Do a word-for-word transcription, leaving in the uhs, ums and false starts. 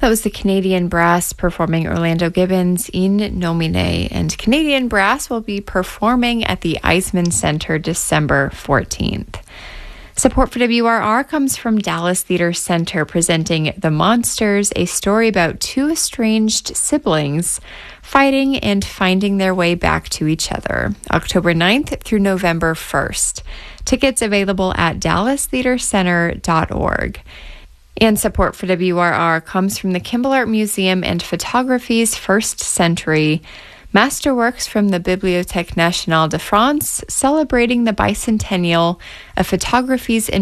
That was the Canadian Brass performing Orlando Gibbons in Nomine, and Canadian Brass will be performing at the Eisman Center December fourteenth. Support for W R R comes from Dallas Theater Center presenting The Monsters, a story about two estranged siblings fighting and finding their way back to each other, October ninth through November first. Tickets available at dallas theater center dot org. And support for W R R comes from the Kimball Art Museum and Photography's First Century, masterworks from the Bibliothèque Nationale de France, celebrating the bicentennial of photography's